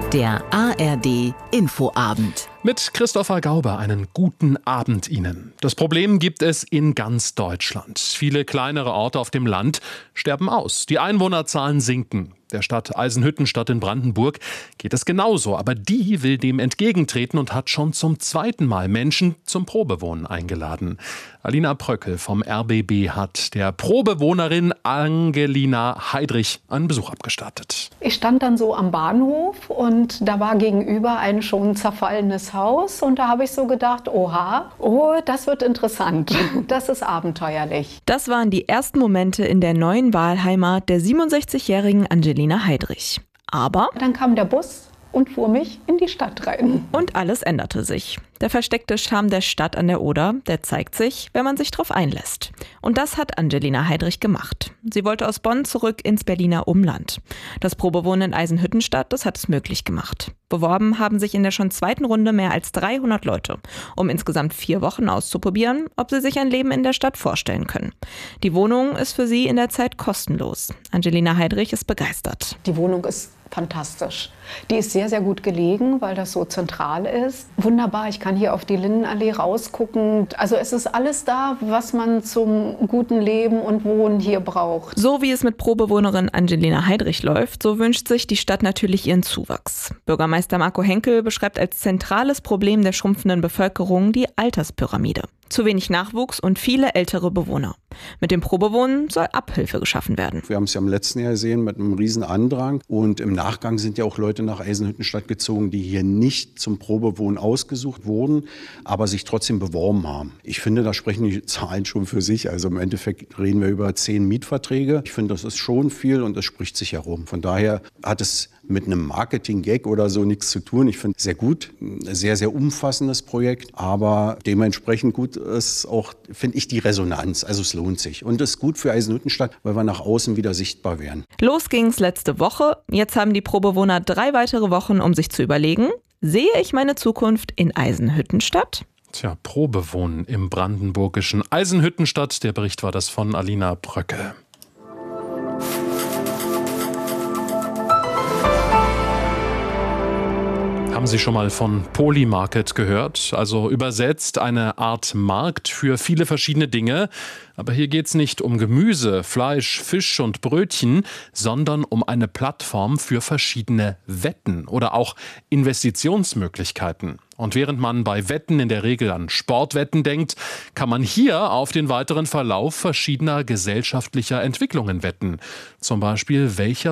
Der ARD Infoabend. Mit Christopher Gauber einen guten Abend Ihnen. Das Problem gibt es in ganz Deutschland. Viele kleinere Orte auf dem Land sterben aus. Die Einwohnerzahlen sinken. Der Stadt Eisenhüttenstadt in Brandenburg geht es genauso. Aber die will dem entgegentreten und hat schon zum zweiten Mal Menschen zum Probewohnen eingeladen. Alina Pröckel vom RBB hat der Probewohnerin Angelina Heidrich einen Besuch abgestattet. Ich stand dann so am Bahnhof und da war gegenüber ein schon zerfallenes Haus. Und da habe ich so gedacht, das wird interessant. Das ist abenteuerlich. Das waren die ersten Momente in der neuen Wahlheimat der 67-jährigen Angelina Heidrich. Aber dann kam der Bus und fuhr mich in die Stadt rein. Und alles änderte sich. Der versteckte Charme der Stadt an der Oder, der zeigt sich, wenn man sich drauf einlässt. Und das hat Angelina Heidrich gemacht. Sie wollte aus Bonn zurück ins Berliner Umland. Das Probewohnen in Eisenhüttenstadt, das hat es möglich gemacht. Beworben haben sich in der schon zweiten Runde mehr als 300 Leute, um insgesamt 4 Wochen auszuprobieren, ob sie sich ein Leben in der Stadt vorstellen können. Die Wohnung ist für sie in der Zeit kostenlos. Angelina Heidrich ist begeistert. Die Wohnung ist fantastisch. Die ist sehr, sehr gut gelegen, weil das so zentral ist. Wunderbar, ich kann hier auf die Lindenallee rausgucken. Also es ist alles da, was man zum guten Leben und Wohnen hier braucht. So wie es mit Probewohnerin Angelina Heidrich läuft, so wünscht sich die Stadt natürlich ihren Zuwachs. Bürgermeister Marco Henkel beschreibt als zentrales Problem der schrumpfenden Bevölkerung die Alterspyramide. Zu wenig Nachwuchs und viele ältere Bewohner. Mit dem Probewohnen soll Abhilfe geschaffen werden. Wir haben es ja im letzten Jahr gesehen mit einem riesen Andrang. Und im Nachgang sind ja auch Leute nach Eisenhüttenstadt gezogen, die hier nicht zum Probewohnen ausgesucht wurden, aber sich trotzdem beworben haben. Ich finde, da sprechen die Zahlen schon für sich. Also im Endeffekt reden wir über 10 Mietverträge. Ich finde, das ist schon viel und das spricht sich herum. Von daher hat es mit einem Marketing-Gag oder so nichts zu tun. Ich finde es sehr gut, ein sehr, sehr umfassendes Projekt, aber dementsprechend gut ist auch, finde ich, die Resonanz. Also es lohnt sich und es ist gut für Eisenhüttenstadt, weil wir nach außen wieder sichtbar werden. Los ging's letzte Woche. Jetzt haben die Probewohner 3 weitere Wochen, um sich zu überlegen, sehe ich meine Zukunft in Eisenhüttenstadt? Tja, Probewohnen im brandenburgischen Eisenhüttenstadt. Der Bericht war das von Alina Pröckel. Haben Sie schon mal von Polymarket gehört? Also übersetzt eine Art Markt für viele verschiedene Dinge. Aber hier geht es nicht um Gemüse, Fleisch, Fisch und Brötchen, sondern um eine Plattform für verschiedene Wetten oder auch Investitionsmöglichkeiten. Und während man bei Wetten in der Regel an Sportwetten denkt, kann man hier auf den weiteren Verlauf verschiedener gesellschaftlicher Entwicklungen wetten. Zum Beispiel, welcher